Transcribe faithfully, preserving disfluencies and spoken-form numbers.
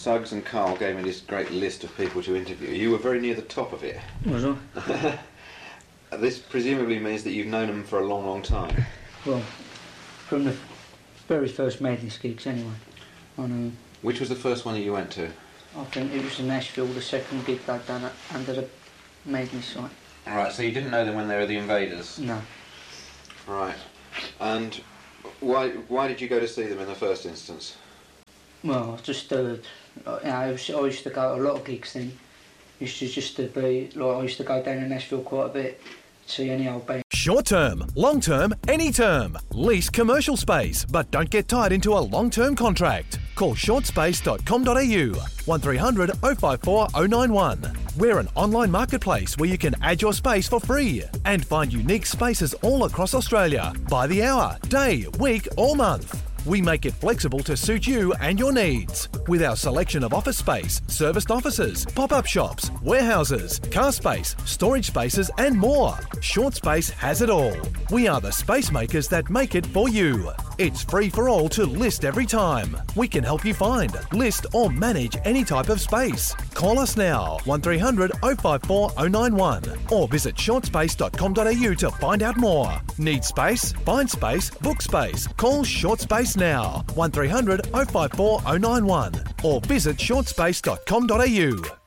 Suggs and Carl gave me this great list of people to interview. You were very near the top of it. Was I? This presumably means that you've known them for a long, long time. Well, from the very first Madness gigs anyway. I know. Which was the first one that you went to? I think it was in Nashville, the second gig they'd done it under the Madness site. Right, so you didn't know them when they were the Invaders? No. Right. And why why did you go to see them in the first instance? Well, just, uh, you know, I, was, I used to go to a lot of gigs then. Used to just to be, like, I used to go down to Nashville quite a bit, see any old band. Short term, long term, any term. Lease commercial space, but don't get tied into a long-term contract. Call short space dot com dot a u, one three hundred oh five four oh nine one. We're an online marketplace where you can add your space for free and find unique spaces all across Australia by the hour, day, week or month. We make it flexible to suit you and your needs. With our selection of office space, serviced offices, pop-up shops, warehouses, car space, storage spaces and more. Short Space has it all. We are the space makers that make it for you. It's free for all to list every time. We can help you find, list or manage any type of space. Call us now, one three hundred oh five four oh nine one or visit short space dot com dot a u to find out more. Need space? Find space, book space. Call Short Space now, one three hundred oh five four oh nine one or visit short space dot com dot a u.